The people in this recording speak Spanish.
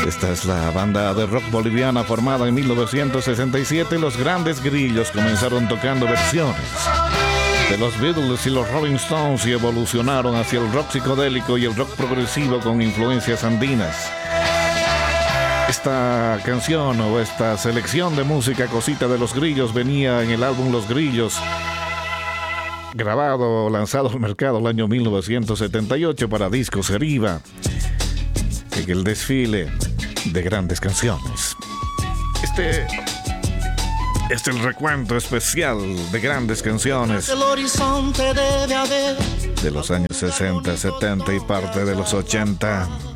Esta es la banda de rock boliviana formada en 1967. Los Grandes Grillos comenzaron tocando versiones de los Beatles y los Rolling Stones y evolucionaron hacia el rock psicodélico y el rock progresivo con influencias andinas. Esta canción o esta selección de música Cosita de los Grillos venía en el álbum Los Grillos, grabado, lanzado al mercado el año 1978 para Discos Eriva, en el desfile de grandes canciones. Este es el recuento especial de grandes canciones de los años 60, 70 y parte de los 80.